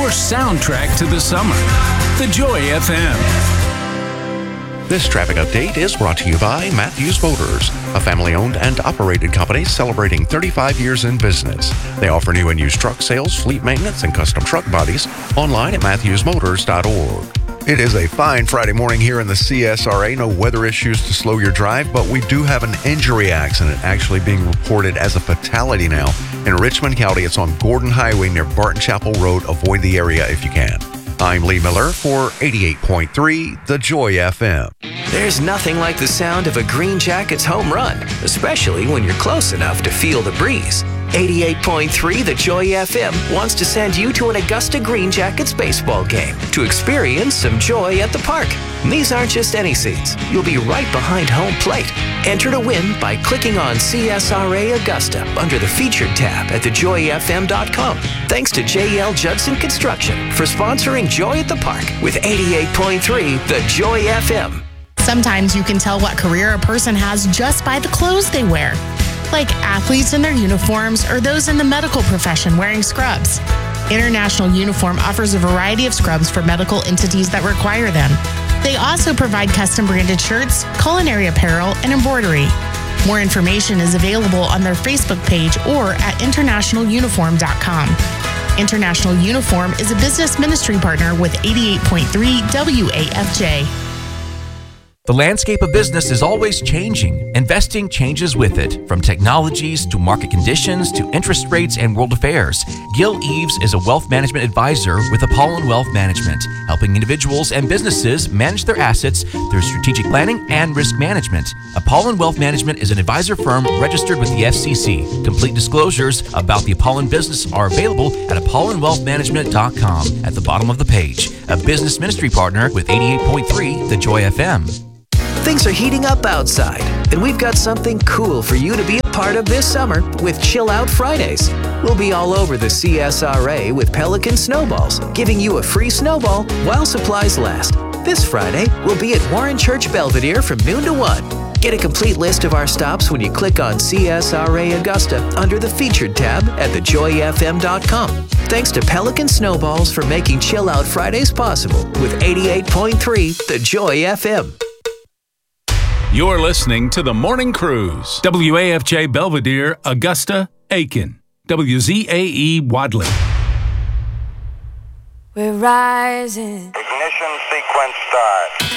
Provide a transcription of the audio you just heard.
your soundtrack to the summer. The Joy FM. This traffic update is brought to you by Matthews Motors, a family-owned and operated company celebrating 35 years in business. They offer new and used truck sales, fleet maintenance, and custom truck bodies online at matthewsmotors.org. It is a fine Friday morning here in the CSRA. No weather issues to slow your drive, but we do have an injury accident actually being reported as a fatality now. In Richmond County, it's on Gordon Highway near Barton Chapel Road. Avoid the area if you can. I'm Lee Miller for 88.3 The Joy FM. There's nothing like the sound of a Green Jackets home run, especially when you're close enough to feel the breeze. 88.3 The Joy FM wants to send you to an Augusta Green Jackets baseball game to experience some joy at the park. And these aren't just any seats. You'll be right behind home plate. Enter to win by clicking on CSRA Augusta under the featured tab at thejoyfm.com. Thanks to JL Judson Construction for sponsoring Joy at the Park with 88.3 The Joy FM. Sometimes you can tell what career a person has just by the clothes they wear, like athletes in their uniforms or those in the medical profession wearing scrubs. International Uniform offers a variety of scrubs for medical entities that require them. They also provide custom branded shirts, culinary apparel, and embroidery. More information is available on their Facebook page or at internationaluniform.com. International Uniform is a business ministry partner with 88.3 WAFJ. The landscape of business is always changing. Investing changes with it. From technologies to market conditions to interest rates and world affairs, Gil Eves is a wealth management advisor with Apollon Wealth Management, helping individuals and businesses manage their assets through strategic planning and risk management. Apollon Wealth Management is an advisor firm registered with the FCC. Complete disclosures about the Apollon business are available at apollonwealthmanagement.com at the bottom of the page. A business ministry partner with 88.3 The Joy FM. Things are heating up outside, and we've got something cool for you to be a part of this summer with Chill Out Fridays. We'll be all over the CSRA with Pelican Snowballs, giving you a free snowball while supplies last. This Friday, we'll be at Warren Church Belvedere from noon to 1. Get a complete list of our stops when you click on CSRA Augusta under the featured tab at thejoyfm.com. Thanks to Pelican Snowballs for making Chill Out Fridays possible with 88.3 The Joy FM. You're listening to The Morning Cruise. WAFJ Belvedere, Augusta, Aiken. WZAE Wadley. We're rising. Ignition sequence start.